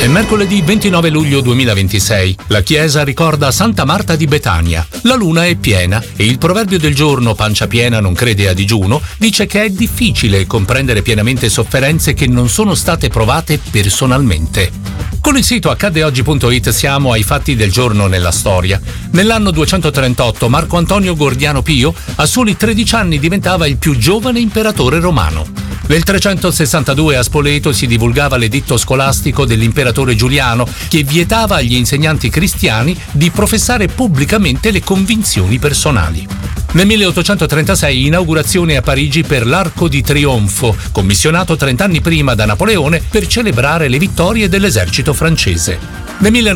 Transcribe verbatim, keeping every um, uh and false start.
mercoledì ventinove luglio duemilaventisei. La chiesa ricorda Santa Marta di Betania. La luna è piena e il proverbio del giorno "pancia piena non crede a digiuno" dice che è difficile comprendere pienamente sofferenze che non sono state provate personalmente. Con il sito accadde oggi punto it siamo ai fatti del giorno nella storia. Nell'anno duecentotrentotto Marco Antonio Gordiano Pio a soli tredici anni diventava il più giovane imperatore romano. Nel trecentosessantadue a Spoleto si divulgava l'editto scolastico dell'imperatore Giuliano che vietava agli insegnanti cristiani di professare pubblicamente le convinzioni personali. Nel milleottocentotrentasei inaugurazione a Parigi per l'Arco di Trionfo, commissionato trent'anni prima da Napoleone per celebrare le vittorie dell'esercito francese. Nel